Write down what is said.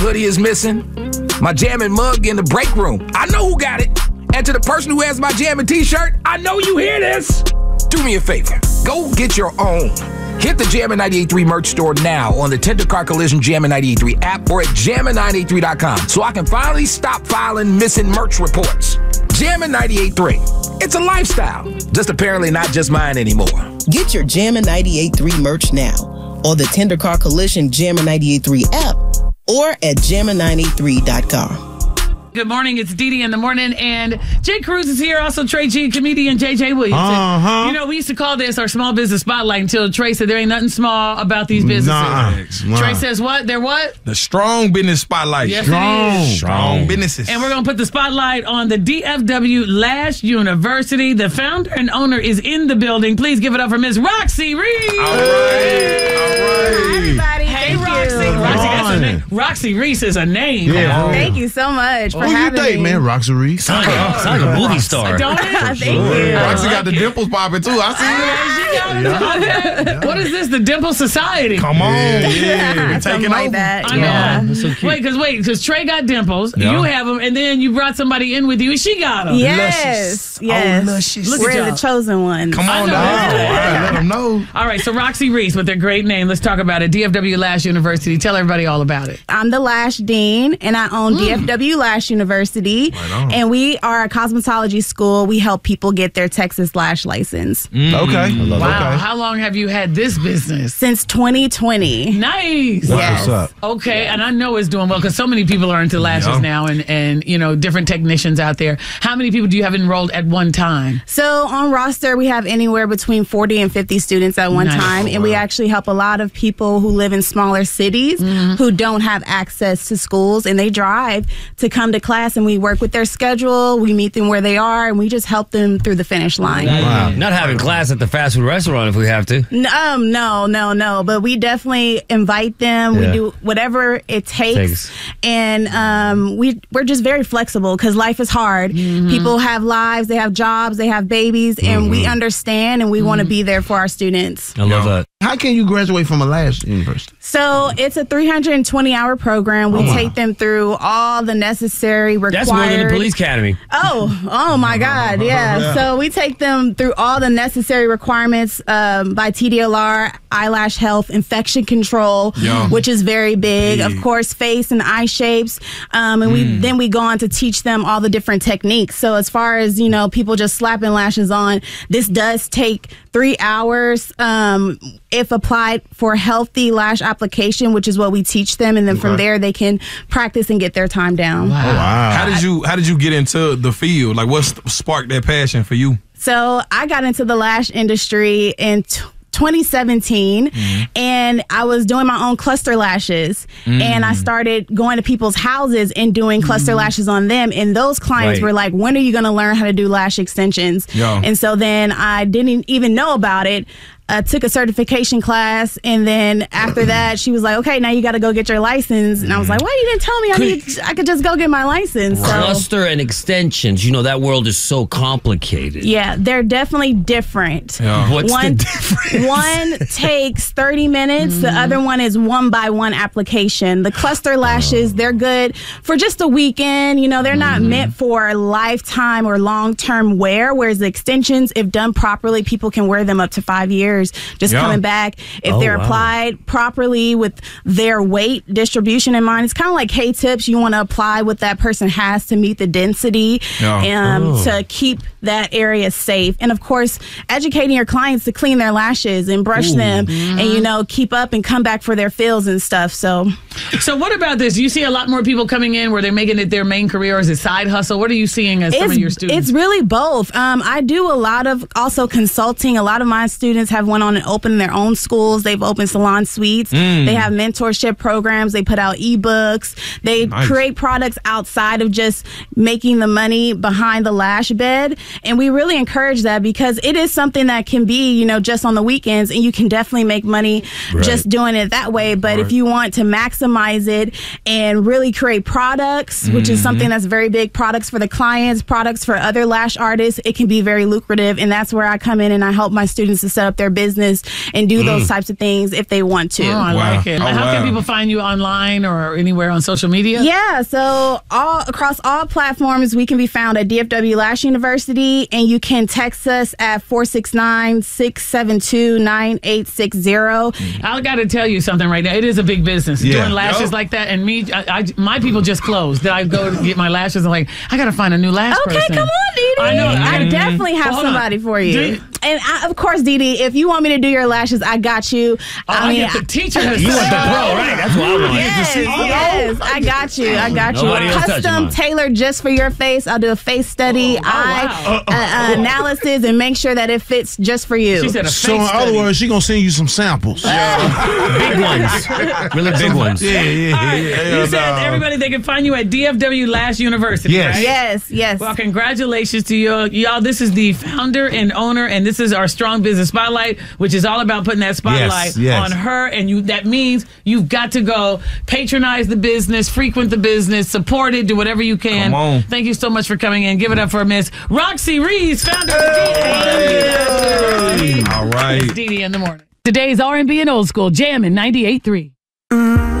hoodie is missing, my Jammin' mug in the break room, I know who got it. And to the person who has my Jammin' t-shirt, I know you hear this. Do me a favor. Go get your own. Hit the Jammin' 98.3 merch store now on the Tender Car Collision Jammin' 98.3 app or at jammin983.com so I can finally stop filing missing merch reports. Jammin' 98.3. It's a lifestyle. Just apparently not just mine anymore. Get your Jammin' 98.3 merch now on the Tender Car Collision Jammin' 98.3 app or at jammin983.com. Good morning. It's Dee Dee in the morning, and Jay Cruz is here. Also, Trey G, comedian JJ Williams. You know, we used to call this our small business spotlight until Trey said there ain't nothing small about these businesses. Trey says what? They're what? The strong business spotlight. Yes, strong businesses. And we're going to put the spotlight on the DFW Lash University. The founder and owner is in the building. Please give it up for Miss Roxy Reese. All right. Hi, everybody. Hey, Thank Roxy. you. Roxy, that's a name. Roxy Reese is a name. Yeah. Thank you so much for having me. Man, Roxy Reese. Sound like a movie star. Don't it? Thank you. Roxy got the dimples popping, too. I see it. What is this? The Dimple Society. Come on. Yeah. Something Taking like over. that. I know. Yeah. That's so cute. Wait, because Trey got dimples, you have them, and then you brought somebody in with you, and she got them. Yes. Yes. luscious. Look at We're y'all. the chosen ones. Come on, know. dog. Let them know. All right, so Roxy Reese with their great name. Let's talk about it. DFW Lash University. Tell everybody all about it. I'm the Lash Dean, and I own DFW Lash University. Right on. And we are a cosmetology school. We help people get their Texas Lash license. Okay. Wow. How long have you had this business? Since 2020. Nice. Yes. What's up? Okay, and I know it's doing well because so many people are into lashes now and you know, different technicians out there. How many people do you have enrolled at one time? So on roster, we have anywhere between 40 and 50 students at one Nice. time. And we actually help a lot of people who live in smaller cities who don't have access to schools, and they drive to come to class, and we work with their schedule. We meet them where they are, and we just help them through the finish line. Not having class at the fast food restaurant if we have to. No. But we definitely invite them. Yeah. We do whatever it takes. And we're just very flexible because life is hard. People have lives, they have jobs, they have babies, and we understand, and we want to be there for our students. I love that. How can you graduate from a Lash University? So it's a 320-hour program. We take them through all the necessary required. That's more than the police academy. Oh my God, yeah. So we take them through all the necessary requirements by TDLR, eyelash health, infection control, which is very big. Of course, face and eye shapes, and we go on to teach them all the different techniques. So as far as, you know, people just slapping lashes on, this does take 3 hours. If applied for healthy lash application, which is what we teach them, and then from there they can practice and get their time down. Wow. How did you get into the field? Like, what sparked that passion for you? So I got into the lash industry in 2017, and I was doing my own cluster lashes, and I started going to people's houses and doing cluster lashes on them, and those clients were like, when are you going to learn how to do lash extensions? And so then I didn't even know about it. Took a certification class, and then after that, she was like, okay, now you got to go get your license. And I was like, why you didn't tell me I could just go get my license? Cluster and extensions, you know, that world is so complicated. Yeah, they're definitely different. What's the difference? One takes 30 minutes. The other one is 1-by-1 application. The cluster lashes, they're good for just a weekend. You know, they're not meant for lifetime or long-term wear, whereas the extensions, if done properly, people can wear them up to 5 years. Just coming back. If they're applied properly with their weight distribution in mind, it's kind of like K-tips. You want to apply what that person has to meet the density to keep that area safe. And of course, educating your clients to clean their lashes and brush them and, you know, keep up and come back for their fills and stuff. So what about this? You see a lot more people coming in where they're making it their main career, or is it side hustle? What are you seeing as some of your students? It's really both. I do a lot of also consulting. A lot of my students have went on and opened their own schools. They've opened salon suites. They have mentorship programs. They put out ebooks. They create products outside of just making the money behind the lash bed. And we really encourage that because it is something that can be, you know, just on the weekends, and you can definitely make money just doing it that way. But if you want to maximize it and really create products, which is something that's very big, products for the clients, products for other lash artists, it can be very lucrative. And that's where I come in and I help my students to set up their business and do those types of things if they want to. Oh, I like it. How can people find you online or anywhere on social media? Yeah, so across all platforms, we can be found at DFW Lash University, and you can text us at 469-672-9860. I got to tell you something right now. It is a big business doing lashes like that, and my people just closed. I go to get my lashes, and I got to find a new lash person. Okay, come on, Dee Dee. I know. I definitely have somebody for you. And of course, Dee Dee, if you want me to do your lashes, I got you. I get the teacher herself. You want the pro, right? That's what I want. Yes, I got you. Nobody else Custom, tailored just for your face. I'll do a face study, analysis, and make sure that it fits just for you. She said So in other words, she gonna send you some samples. Big ones. Really big ones. All right. You said everybody, they can find you at DFW Lash University, right? Yes. Well, congratulations to you. Y'all, this is the founder and owner, and this is our Strong Business Spotlight, which is all about putting that spotlight on her. And that means you've got to go patronize the business, frequent the business, support it, do whatever you can. Come on. Thank you so much for coming in. Give it up for Miss Roxy Reese, founder of the All right. It's Dee Dee in the morning. Today's R&B and Old School, Jammin' 98.3.